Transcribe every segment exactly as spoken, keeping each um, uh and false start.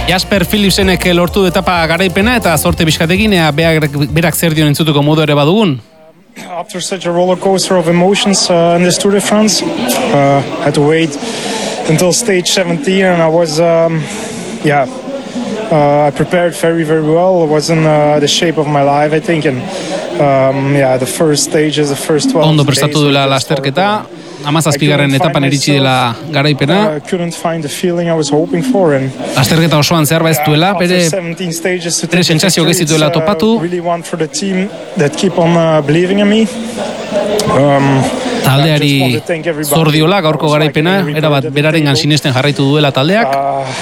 Jasper Philipsenek lortu etapa garaipena eta zorte bizkatekin, berak, berak zer dion entzutuko modu ere badugun. After such a roller coaster of emotions uh, in this Tour de France, uh, I had to wait until stage seventeen, and I was, um, yeah, uh, I prepared very, very well. I was in uh, the shape of my life, I think, and um, yeah, the first stages, the first twelve Ondo prestatu dela lasterketa, hamazazpigarren etapan iritsi dela garaipena. Lasterketa osoan zehar ez duela, bere, bere sentsazio gezituela topatu. Taldeari zor diola gaurko garaipena, erabat berarengan sinesten jarraitu duela taldeak.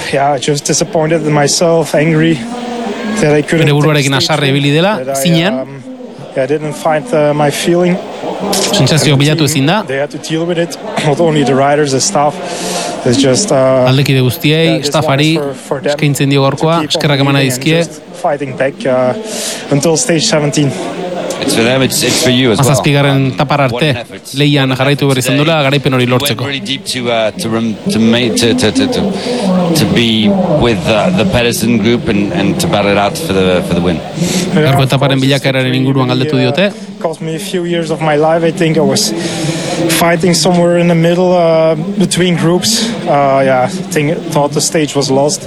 Bere buruarekin asarre ibili dela, zinean. I didn't find uh, my feeling. Sentsazio bilatu ezin da. They had to deal with it. Not only the riders, the staff. It's just uh, aldekide guztiei, staffari, eskaintzen dio gaurkoa, eskerrak emana dizkie. Fighting back uh, until stage seventeen. It's for them, it's, it's for you as well. Mazazpigarren tapar arte, lehian jarraitu berri izan dula, garaipen hori lortzeko. Really deep to, uh, to, to, to, to, to, to, to be with uh, the Pedersen group and, and to battle it out for the, for the win. Gaurko etaparen bilakaeraren inguruan galdetu diote. Cost me a few years of my life. I think I was fighting somewhere in the middle uh, between groups. Uh, yeah, I think thought the stage was lost.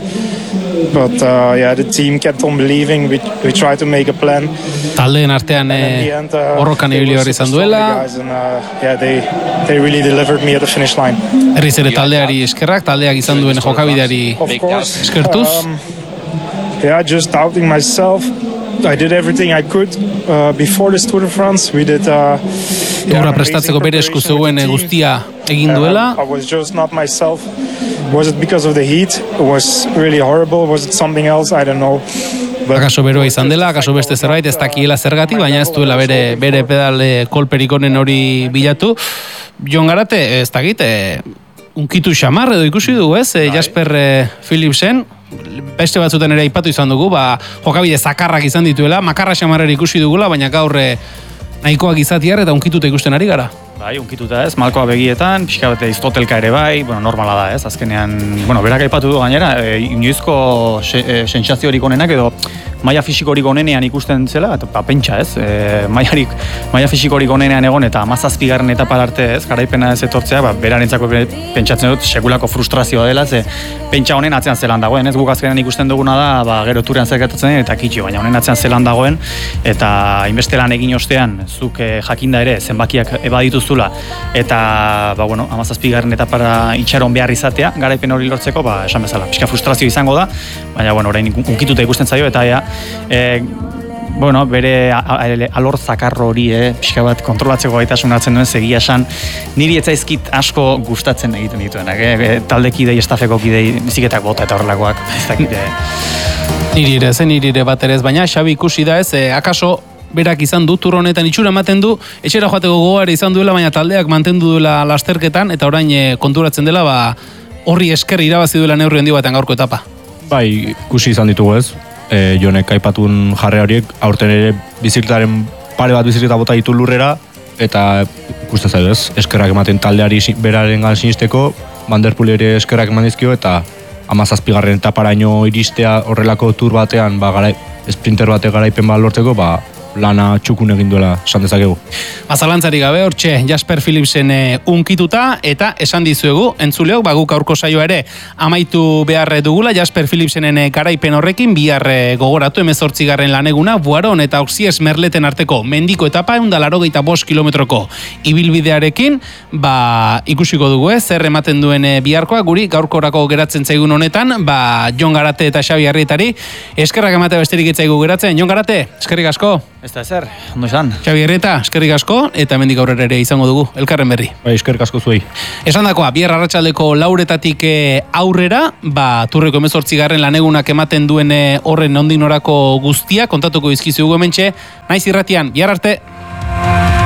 But uh, yeah, the team kept on believing. We, we tried to make a plan. Taldeen artean horrokan ibili behar izan duela. Yeah, they, they really delivered me at the finish line. Herriz ere taldeari eskerrak, taldeak izan duen jokabideari eskertuz. Um, yeah, just doubting myself. I did everything I could uh, before this Tour de France. We did uh, Tourra prestatzeko bere esku zegoen guztia egin duela. I was just not myself. Was it because of the heat? It was really horrible. Was it something else? I don't know. Akaso beroa izan dela, akaso beste zerbait ez dakiela zergatik, baina ez duela bere, bere pedale kolperik onen hori bilatu. Jon Garate, ez dakit, unkitu xamar edo ikusi du, ez? Jasper Philipsen, beste batzutan ere aipatu izan dugu, ba, jokabide zakarrak izan dituela, makarra xamarrera ikusi dugula, baina gaur nahikoak izatiar eta unkituta ikusten ari gara. Bai, unkituta ez, malkoa begietan, pixka bate iztotelka ere bai, bueno, normala da ez, azkenean, bueno, berak aipatu du gainera, e, inoizko sentsaziorik onenak edo maila fisikorik onenean ikusten zela, eta ba, pentsa ez, e, mailarik, maila fisikorik onenean egon eta hamazazpigarren etapar arte ez, garaipena ez etortzea, ba, berarentzako pentsatzen dut sekulako frustrazioa dela, ze pentsa honen atzean zelan dagoen, ez, guk azkenean ikusten duguna da, ba, gero turean zerketatzen eta kitxo, baina honen atzean zelan dagoen, eta hainbeste lan egin ostean, zuk e, jakinda ere, zenbakiak ebadituzula, eta, ba, bueno, hamazazpigarren etapara itxaron behar izatea, garaipen hori lortzeko, ba, esan bezala, pixka frustrazio izango da, baina, bueno, orain unkituta ikusten zaio, eta ea, E, bueno, bere alor zakarro hori, eh, pixka bat kontrolatzeko gaitasun hartzen duen segia esan, niri etzaizkit asko gustatzen egiten dituenak, eh, taldekidei, estafeko kidei, biziketak bota eta horrelakoak, ez dakite. Niri ere, zen niri ere bat ere ez, baina Xabi ikusi da ez, eh, akaso berak izan du, tur honetan itxura ematen du, etxera joateko gogoare izan duela, baina taldeak mantendu duela lasterketan, eta orain eh, konturatzen dela, ba, horri esker irabazi duela neurri handi batean gaurko etapa. Bai, ikusi izan ditugu ez. E, jonek aipatun jarre horiek, aurten ere bizikletaren pare bat bizikleta bota ditu lurrera, eta ikusten zaitu ez, eskerrak ematen taldeari beraren gan sinisteko, Van der Poel ere eskerrak eman dizkio, eta hamazazpigarren etaparaino iristea horrelako tur batean, ba, garai, sprinter bate garaipen bat lortzeko, ba, lana txukun egin duela esan dezakegu. Azalantzari gabe, hortxe Jasper Philipsen unkituta, eta esan dizuegu, entzuleok, baguk aurko saioa ere amaitu behar dugula, Jasper Philipsenen garaipen horrekin, bihar gogoratu hemezortzigarren laneguna, Buaron eta Oxies Merleten arteko mendiko etapa, eunda laurogeita bost kilometroko ibilbidearekin, ba, ikusiko dugu ez, zer ematen duen biharkoa, guri gaurkorako geratzen zaigun honetan, ba, Jon Garate eta Xabi Arrietari, eskerrak emate besterik etzaigu geratzen, Jon Garate, eskerrik asko. Ez da ezer, ondo esan. Xabi Arrieta, eskerrik asko, eta hemendik aurrera ere izango dugu, elkarren berri. Bai, eskerrik asko zuei. Esan dakoa, bihar arratsaldeko lauretatik aurrera, ba, turreko hemezortzigarren lanegunak ematen duen horren nondik norako guztia, kontatuko izkizu hementxe, naiz irratian, bihar arte.